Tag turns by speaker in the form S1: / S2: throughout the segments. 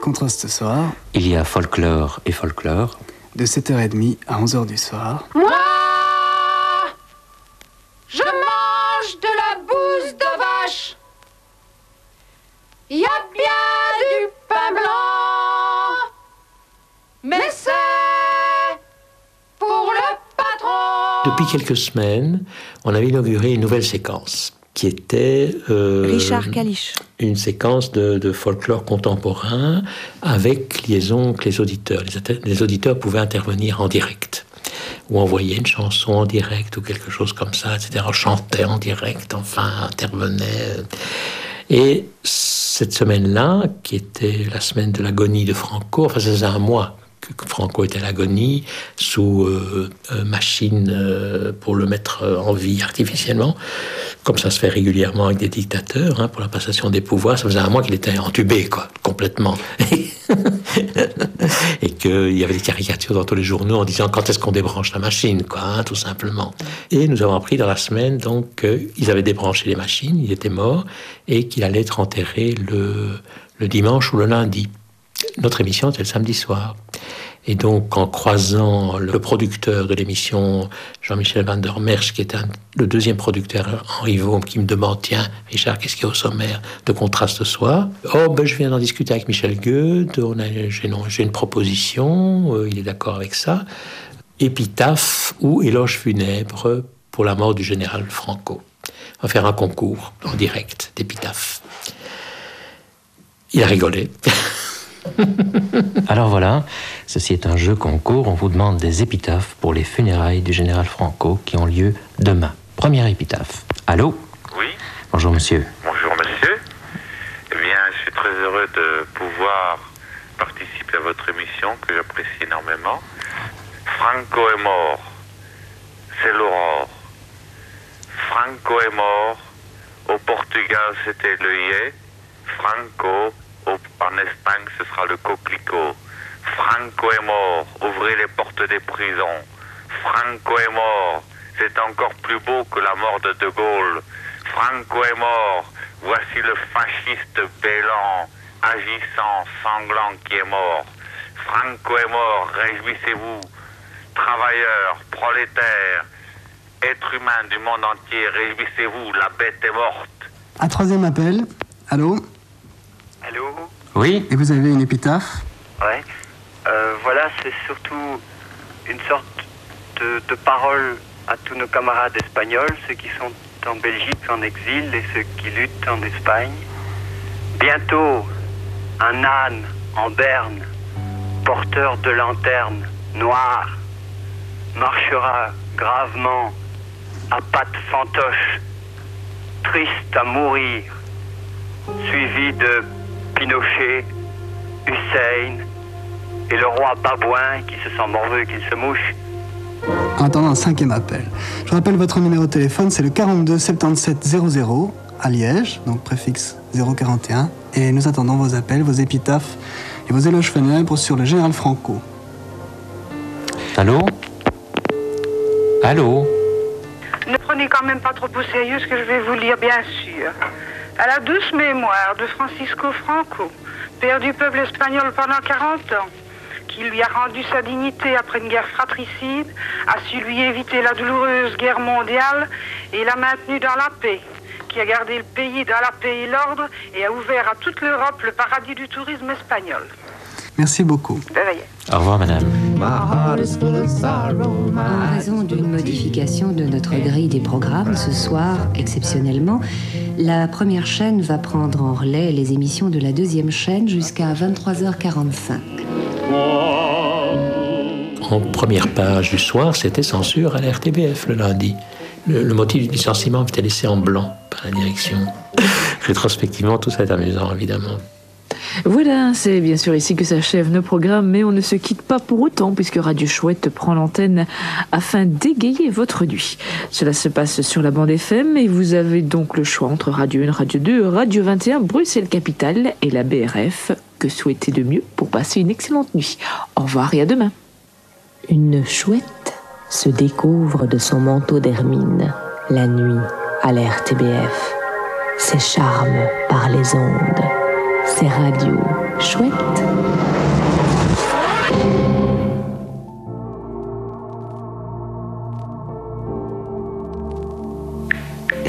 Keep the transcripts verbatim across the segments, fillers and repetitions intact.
S1: Contraste ce soir.
S2: Il y a folklore et folklore.
S1: De sept heures trente à onze heures du soir.
S3: Moi, je mange de la bouse de vache. Il y a bien du pain blanc, mais c'est pour le patron.
S4: Depuis quelques semaines, on avait inauguré une nouvelle séquence qui était euh,
S5: Richard Kalisch.
S4: Une séquence de, de folklore contemporain avec liaison avec les auditeurs. Les, les auditeurs pouvaient intervenir en direct, ou envoyer une chanson en direct, ou quelque chose comme ça, et cetera. Chanter en direct, enfin, intervenait. Et cette semaine-là, qui était la semaine de l'agonie de Franco, enfin, ça faisait un mois que Franco était à l'agonie, sous euh, euh, machine euh, pour le mettre en vie artificiellement, comme ça se fait régulièrement avec des dictateurs, hein, pour la passation des pouvoirs. Ça faisait un mois qu'il était entubé, quoi, complètement. Et qu'il y avait des caricatures dans tous les journaux en disant quand est-ce qu'on débranche la machine, quoi, hein, tout simplement. Et nous avons appris dans la semaine donc qu'ils avaient débranché les machines, il était mort, et qu'il allait être enterré le, le dimanche ou le lundi. Notre émission, c'est le samedi soir. Et donc, en croisant le producteur de l'émission, Jean-Michel Van der Merch, qui est un, le deuxième producteur, Henri Vaume, qui me demande, tiens, Richard, qu'est-ce qu'il y a au sommaire de Contraste ce soir? Oh, ben, je viens d'en discuter avec Michel Goethe, on a, j'ai, non, j'ai une proposition, euh, il est d'accord avec ça. Épitaphe ou éloge funèbre pour la mort du général Franco. On va faire un concours en direct d'épitaphe. Il a rigolé.
S2: Alors voilà, ceci est un jeu concours. On vous demande des épitaphes pour les funérailles du général Franco qui ont lieu demain. Première épitaphe. Allô?
S6: Oui.
S2: Bonjour monsieur.
S6: Bonjour monsieur. Eh bien, je suis très heureux de pouvoir participer à votre émission que j'apprécie énormément. Franco est mort. C'est l'aurore. Franco est mort. Au Portugal, c'était l'œillet. Franco, en Espagne, ce sera le coquelicot. Franco est mort. Ouvrez les portes des prisons. Franco est mort. C'est encore plus beau que la mort de De Gaulle. Franco est mort. Voici le fasciste bélant, agissant, sanglant qui est mort. Franco est mort. Réjouissez-vous. Travailleurs, prolétaires, êtres humains du monde entier, réjouissez-vous. La bête est morte.
S1: Un troisième appel. Allô?
S7: Allô?
S2: Oui?
S1: Et vous avez une épitaphe?
S7: Ouais. Euh, voilà, c'est surtout une sorte de, de parole à tous nos camarades espagnols, ceux qui sont en Belgique en exil et ceux qui luttent en Espagne. Bientôt, un âne en berne, porteur de lanterne noire, marchera gravement à pattes fantoches, triste à mourir, suivi de Pinochet, Hussein et le roi babouin qui se sent morveux et qui se mouche.
S1: En attendant un cinquième appel. Je rappelle votre numéro de téléphone, c'est le quarante-deux soixante-dix-sept zéro zéro à Liège, donc préfixe zéro quarante et un. Et nous attendons vos appels, vos épitaphes et vos éloges funèbres sur le général Franco.
S2: Allô? Allô?
S8: Ne prenez quand même pas trop au sérieux ce que je vais vous lire, bien sûr. À la douce mémoire de Francisco Franco, père du peuple espagnol pendant quarante ans, qui lui a rendu sa dignité après une guerre fratricide, a su lui éviter la douloureuse guerre mondiale et l'a maintenu dans la paix, qui a gardé le pays dans la paix et l'ordre et a ouvert à toute l'Europe le paradis du tourisme espagnol.
S1: Merci beaucoup.
S8: De rien.
S2: Au revoir madame.
S9: En raison d'une modification de notre grille des programmes, ce soir, exceptionnellement, la première chaîne va prendre en relais les émissions de la deuxième chaîne jusqu'à vingt-trois heures quarante-cinq.
S4: En première page du soir, c'était censure à la R T B F le lundi. Le, le motif du licenciement était laissé en blanc par la direction. Rétrospectivement, tout ça est amusant, évidemment.
S10: Voilà, c'est bien sûr ici que s'achèvent nos programmes, mais on ne se quitte pas pour autant, puisque Radio Chouette prend l'antenne afin d'égayer votre nuit. Cela se passe sur la bande F M, et vous avez donc le choix entre Radio un, Radio deux, Radio vingt et un, Bruxelles-Capitale et la B R F. Que souhaiter de mieux pour passer une excellente nuit? Au revoir et à demain.
S9: Une chouette se découvre de son manteau d'hermine la nuit à la R T B F. Ses charmes par les ondes. Ces radios chouettes.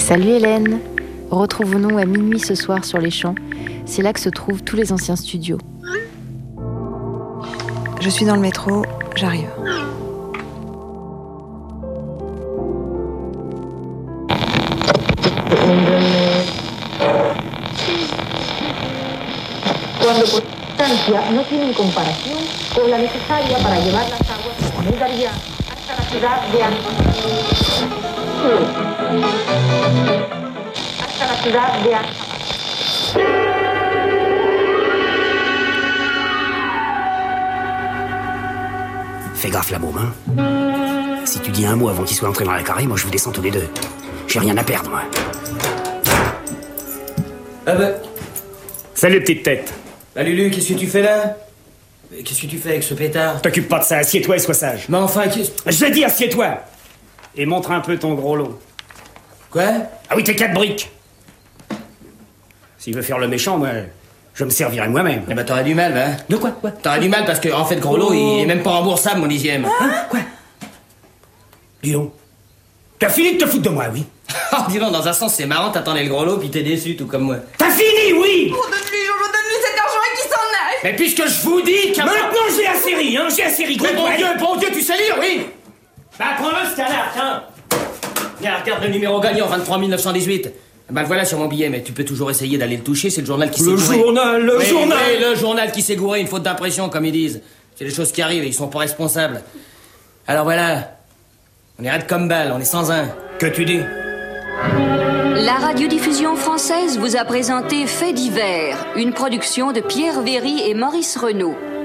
S5: Salut Hélène. Retrouvons-nous à minuit ce soir sur les champs. C'est là que se trouvent tous les anciens studios.
S11: Je suis dans le métro, j'arrive.
S12: Cuando por distancia no tienen comparación con la necesaria para llevar las aguas de Bulgaria hasta la ciudad de Ankara. Hasta la ciudad de Ankara.
S13: Fais gaffe la môme, hein. Si tu dis un mot avant qu'il soit entré dans la carré, moi je vous descends tous les deux. J'ai rien à perdre, moi.
S14: Ah bah...
S13: Salut, petite tête.
S14: Bah Lulu, qu'est-ce que tu fais là? Qu'est-ce que tu fais avec ce pétard?
S13: T'occupe pas de ça, assieds-toi et sois sage.
S14: Mais enfin, qu'est-ce...
S13: Je dis assieds-toi. Et montre un peu ton gros lot.
S14: Quoi?
S13: Ah oui, tes quatre briques. S'il veut faire le méchant, moi, je me servirai moi-même.
S14: Eh bah t'aurais du mal, hein?
S13: De quoi, quoi?
S14: T'aurais du mal parce que, en fait, gros lot, il est même pas remboursable, mon dixième.
S13: Hein? Quoi? Dis donc. T'as fini de te foutre de moi, oui?
S14: Oh, dis donc, dans un sens, c'est marrant, t'attendais le gros lot puis t'es déçu, tout comme moi.
S13: T'as fini, oui!
S11: Redonne-lui, redonne-lui cet argent et qu'il s'en aille!
S14: Mais puisque je vous dis qu'à...
S13: Maintenant, j'ai la série, hein? J'ai la série.
S14: Mais bon Dieu, bon Dieu, tu sais lire, oui!
S13: Bah, prends-le, ce canard, tiens.
S14: Viens, regarde le numéro gagnant, vingt-trois mille neuf cent dix-huit. Bah le voilà sur mon billet, mais tu peux toujours essayer d'aller le toucher, c'est le journal qui s'est
S13: Le
S14: gouré.
S13: journal, le
S14: oui,
S13: journal
S14: oui, le journal qui s'est gouré, une faute d'impression, comme ils disent. C'est des choses qui arrivent et ils sont pas responsables. Alors voilà, on est raide comme balle, on est sans un.
S13: Que tu dis?
S15: La radiodiffusion française vous a présenté Faits divers, une production de Pierre Véry et Maurice Renaud.